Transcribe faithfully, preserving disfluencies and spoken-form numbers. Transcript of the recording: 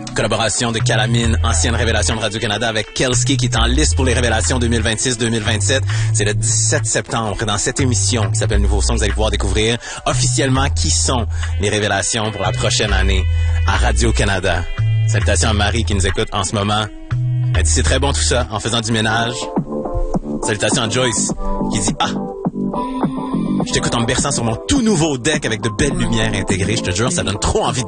Collaboration de Calamine, ancienne révélation de Radio-Canada, avec Kelski qui est en liste pour les révélations deux mille vingt-six deux mille vingt-sept. C'est le dix-sept septembre. Dans cette émission qui s'appelle Nouveau Son, vous allez pouvoir découvrir officiellement qui sont les révélations pour la prochaine année à Radio-Canada. Salutations à Marie qui nous écoute en ce moment. Elle dit c'est très bon tout ça, en faisant du ménage. Salutations à Joyce qui dit « Ah! Je t'écoute en me berçant sur mon tout nouveau deck avec de belles lumières intégrées. Je te jure, ça donne trop envie de danser. »